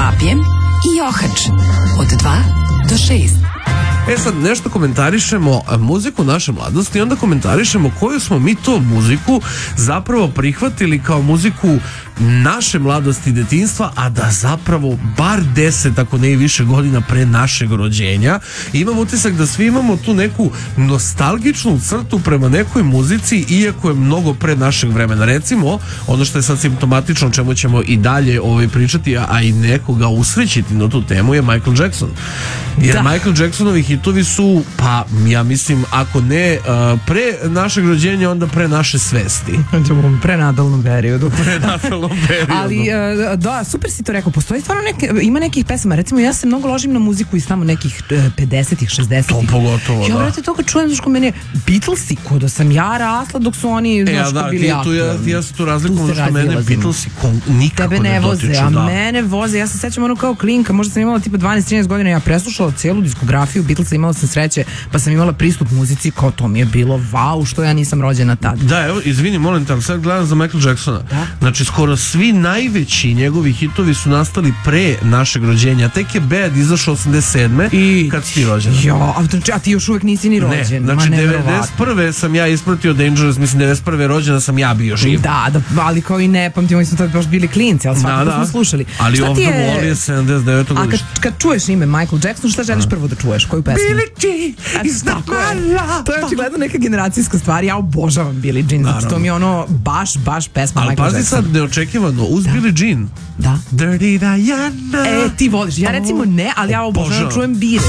Papijem i Johač od 2 do 6. Sad nešto komentarišemo muziku naše mladosti i onda komentarišemo koju smo mi to muziku zapravo prihvatili kao muziku naše mladosti i detinjstva, a da zapravo bar 10, ako ne i više godina pre našeg rođenja. Imam utisak da svi imamo tu neku nostalgičnu crtu prema nekoj muzici, iako je mnogo pre našeg vremena. Recimo, ono što je sad simptomatično, o čemu ćemo i dalje pričati, a i nekoga usrećiti na tu temu, je Michael Jackson. Jer Michael Jacksonovi hitovi su, pa ja mislim, ako ne pre našeg rođenja, onda pre naše svesti. U prenatalnom periodu. Ali, da, super si to rekao. Postoji stvarno ima nekih pesama. Recimo, ja se mnogo ložim na muziku iz tamo nekih 50-ih, 60-ih. To pogotovo, ja, vrate, to kad čujem, znaš ko mene, Beatlesi, ko da sam ja rasla dok su oni, znaš, ko bili aktualni. Ja se tu razlikujem, što mene Beatlesi nikako ne dotiču. Tebe ne voze, a mene voze. Ja se sećam ono kao klinka, možda sam imala tipa 12-13 godina, ja preslušala celu diskografiju Beatlesa, imala sam sreće, pa sam imala pristup muzici, kao to mi je bilo wow, što ja nisam rođena tad. Da, evo, izvini, molim te, ali sad gledam za Michael Jacksona. Da? Znači, skoro svi najveći njegovi hitovi su nastali pre našeg rođenja. Tek je Bad izašao 87. Kad si ti rođena. Ja, a ti još uvek nisi ni rođen. Ne, znači 91. sam ja ispratio Dangerous, mislim 91. rođena sam ja bio živ. Da, ali kao i ne pamtim, mi smo tad baš bili klinci, ali svakako smo slušali. Ali ovdje Wall je 79. godište. A kad čuješ ime Michael Jackson, šta želiš prvo da čuješ? Koju pesmu? Billie Jean is not my love. To je očigledno neka generacijska stvar, ja obožavam Billie Jean, znači to mi je ono baš pesma Michael Jackson. Ali pazi sad, neočekivano, uz Billie Jean. Da. Dirty Diana. Ti voliš, ja recimo ne, ali ja obožavam čujem bire.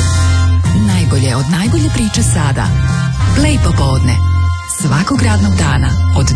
Najbolje od najbolje priče sada. Play popodne. Svakog radnog dana od